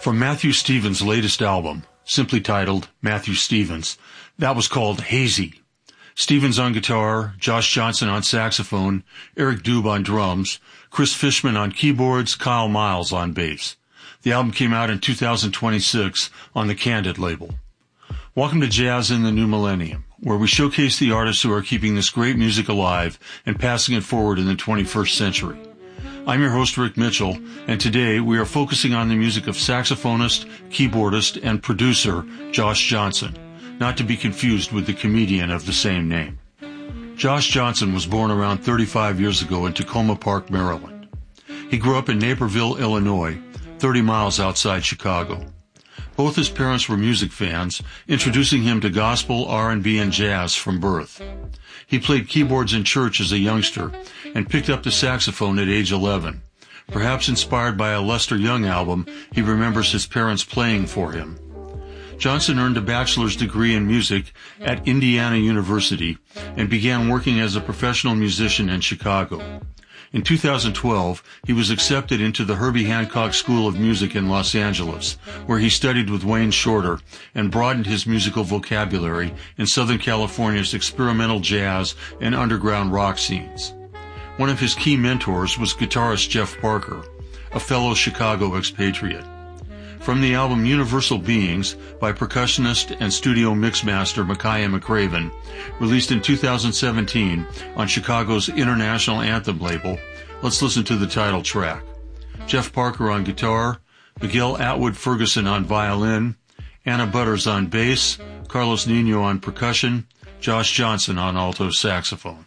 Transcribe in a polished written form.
From Matthew Stevens' latest album, simply titled Matthew Stevens, that was called Hazy. Stevens on guitar, Josh Johnson on saxophone, Eric Dube on drums, Chris Fishman on keyboards, Kyle Miles on bass. The album came out in 2026 on the Candid label. Welcome to Jazz in the New Millennium, where we showcase the artists who are keeping this great music alive and passing it forward in the 21st century. I'm your host, Rick Mitchell, and today we are focusing on the music of saxophonist, keyboardist, and producer Josh Johnson, not to be confused with the comedian of the same name. Josh Johnson was born around 35 years ago in Tacoma Park, Maryland. He grew up in Naperville, Illinois, 30 miles outside Chicago. Both his parents were music fans, introducing him to gospel, R&B, and jazz from birth. He played keyboards in church as a youngster and picked up the saxophone at age 11. Perhaps inspired by a Lester Young album, he remembers his parents playing for him. Johnson earned a bachelor's degree in music at Indiana University and began working as a professional musician in Chicago. In 2012, he was accepted into the Herbie Hancock School of Music in Los Angeles, where he studied with Wayne Shorter and broadened his musical vocabulary in Southern California's experimental jazz and underground rock scenes. One of his key mentors was guitarist Jeff Parker, a fellow Chicago expatriate. From the album Universal Beings by percussionist and studio mixmaster Makaya McCraven, released in 2017 on Chicago's International Anthem label, let's listen to the title track. Jeff Parker on guitar, Miguel Atwood Ferguson on violin, Anna Butters on bass, Carlos Nino on percussion, Josh Johnson on alto saxophone.